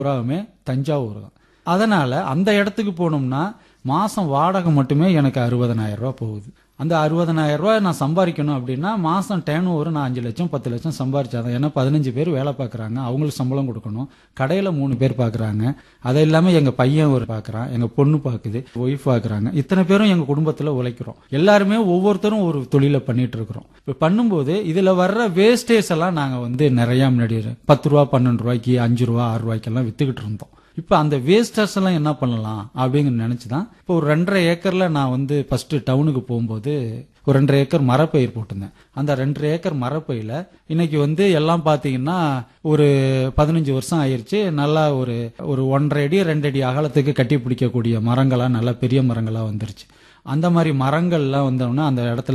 பூராவுமே தஞ்சாவூர் தான். அதனால அந்த இடத்துக்கு போனோம்னா மாசம் வாடகை மட்டுமே எனக்கு 60,000 ரூபாய் போகுது. அந்த 60,000 ரூபாய் நான் சம்பாதிக்கணும் அப்படின்னா மாசம் டேர்ன் ஓவர் நான் 5 லட்சம் 10 லட்சம் சம்பாதிச்சாதான். ஏன்னா 15 பேர் வேலை பார்க்குறாங்க, அவங்களுக்கு சம்பளம் கொடுக்கணும். கடையில் 3 பேர் பார்க்குறாங்க, அது இல்லாமல் எங்கள் பையன் ஒரு பார்க்குறான், எங்கள் பொண்ணு பார்க்குது, ஒய்ஃப் பார்க்குறாங்க. இத்தனை பேரும் எங்கள் குடும்பத்தில் உழைக்கிறோம். எல்லாருமே ஒவ்வொருத்தரும் ஒரு தொழிலை பண்ணிட்டு இருக்கிறோம். இப்போ பண்ணும்போது இதில் வர்ற வேஸ்டேஜ் எல்லாம் நாங்கள் நிறையா முன்னாடி 10 ரூபா 12 ரூபாய்க்கு 5 ரூபா 6 ரூபாய்க்கெல்லாம் வித்துக்கிட்டு இருந்தோம். இப்ப அந்த வேஸ்டர்ஸ் எல்லாம் என்ன பண்ணலாம் அப்படின்னு நினைச்சுதான் இப்போ ஒரு 2.5 ஏக்கர்ல நான் ஃபர்ஸ்ட் டவுனுக்கு போகும்போது ஒரு 2.5 ஏக்கர் மரப்பயிர் போட்டிருந்தேன். அந்த 2.5 ஏக்கர் மரப்பயில இன்னைக்கு எல்லாம் பாத்தீங்கன்னா ஒரு 15 வருஷம் ஆயிருச்சு. நல்லா ஒரு 1.5 அடி 2 அடி அகலத்துக்கு கட்டி பிடிக்கக்கூடிய மரங்களா, நல்ல பெரிய மரங்களா வந்துருச்சு. அந்த மாதிரி மரங்கள்லாம் வந்தோம்னா அந்த இடத்துல